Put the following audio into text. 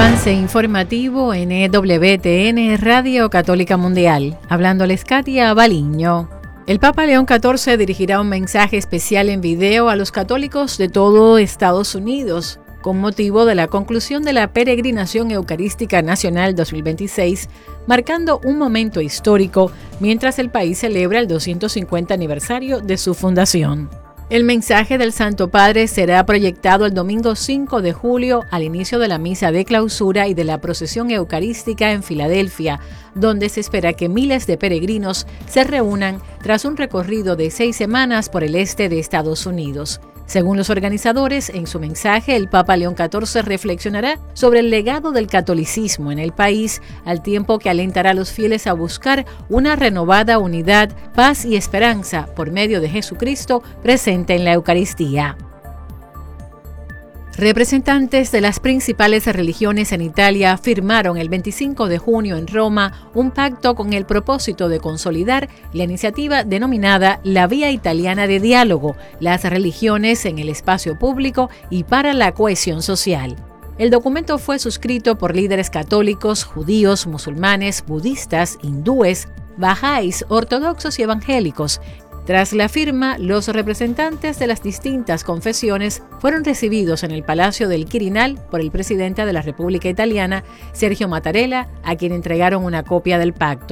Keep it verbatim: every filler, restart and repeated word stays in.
Avance informativo en E W T N Radio Católica Mundial. Hablándoles Katia Baliño. El Papa León catorce dirigirá un mensaje especial en video a los católicos de todo Estados Unidos con motivo de la conclusión de la Peregrinación Eucarística Nacional dos mil veintiséis, marcando un momento histórico mientras el país celebra el doscientos cincuenta aniversario de su fundación. El mensaje del Santo Padre será proyectado el domingo cinco de julio al inicio de la misa de clausura y de la procesión eucarística en Filadelfia, donde se espera que miles de peregrinos se reúnan tras un recorrido de seis semanas por el este de Estados Unidos. Según los organizadores, en su mensaje, el Papa León catorce reflexionará sobre el legado del catolicismo en el país, al tiempo que alentará a los fieles a buscar una renovada unidad, paz y esperanza por medio de Jesucristo presente en la Eucaristía. Representantes de las principales religiones en Italia firmaron el veinticinco de junio en Roma un pacto con el propósito de consolidar la iniciativa denominada La Vía Italiana de Diálogo, las religiones en el espacio público y para la cohesión social. El documento fue suscrito por líderes católicos, judíos, musulmanes, budistas, hindúes, bahá'ís, ortodoxos y evangélicos. Tras la firma, los representantes de las distintas confesiones fueron recibidos en el Palacio del Quirinal por el presidente de la República Italiana, Sergio Mattarella, a quien entregaron una copia del pacto.